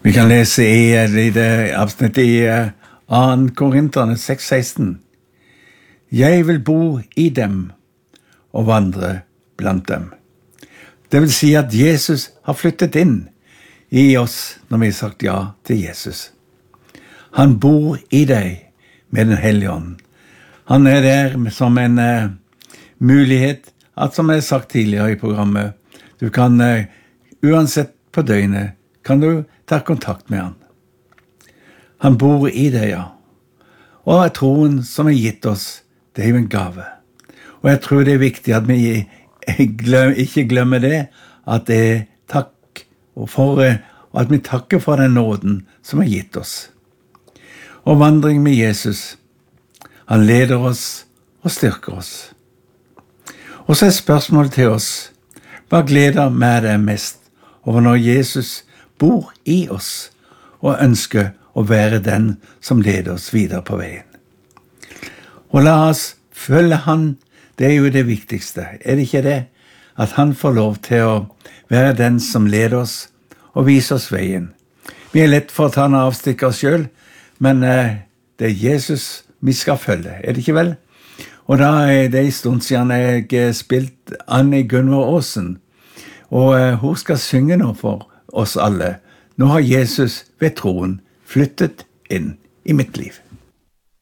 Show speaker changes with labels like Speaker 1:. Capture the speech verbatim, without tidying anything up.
Speaker 1: Vi kan lese i et lite avsnitt i andre Korinterne seks seksten. Jeg vil bo i dem og vandre blant dem. Det vil si at Jesus har flyttet inn i oss når vi har sagt ja til Jesus. Han bor i deg med den hellige ånd. Han er der som en uh, mulighet, at som jeg har sagt tidligere i programmet, du kan, uh, uansett på døgnet, kan du ta kontakt med han. Han bor i deg, ja. Og troen som er gitt oss, det er jo en gave. Og jeg tror det er viktig at vi glem, ikke glemmer det, at det er takk, og, for, og at vi takker for den nåden som er gitt oss. Og vandring med Jesus, han leder oss og styrker oss. Og så er spørsmålet til oss, hva gleder med deg mest over når Jesus bor i oss og ønsker å være den som leder oss videre på veien? Og la oss følge han, det er jo det viktigste, er det ikke det? At han får lov til å være den som leder oss og viser oss veien. Vi er lett for å ta en avstikk av oss selv, men eh, det er Jesus vi skal følge, er det ikke vel? Og da er det en stund siden jeg spilt Anne Gunvor Aasen, og eh, hun skal synge nå for oss alle. Nå har Jesus ved troen flyttet inn i mitt liv.